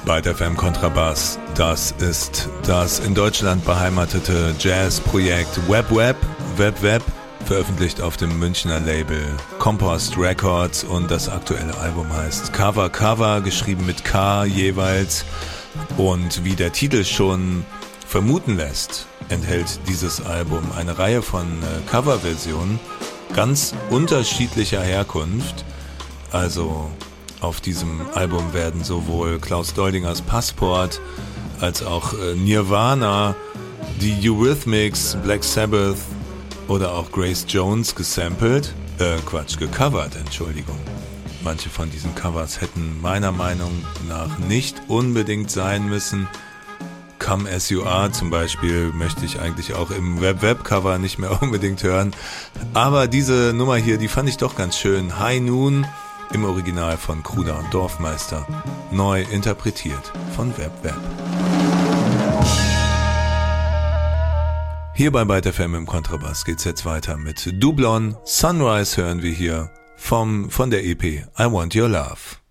Byte FM Kontrabass, das ist das in Deutschland beheimatete Jazzprojekt Web, veröffentlicht auf dem Münchner Label Compost Records, und das aktuelle Album heißt Cover, geschrieben mit K jeweils, und wie der Titel schon vermuten lässt, enthält dieses Album eine Reihe von Coverversionen ganz unterschiedlicher Herkunft. Also auf diesem Album werden sowohl Klaus Doldingers Passport als auch Nirvana, die Eurythmics, Black Sabbath oder auch Grace Jones gecovert, Entschuldigung. Manche von diesen Covers hätten meiner Meinung nach nicht unbedingt sein müssen. Come As You Are zum Beispiel möchte ich eigentlich auch im Web-Cover nicht mehr unbedingt hören. Aber diese Nummer hier, die fand ich doch ganz schön. High Noon im Original von Kruder und Dorfmeister, neu interpretiert von Web. Hier bei Byte FM im Kontrabass geht's jetzt weiter mit Doublon. Sunrise hören wir hier von der EP I Want Your Love.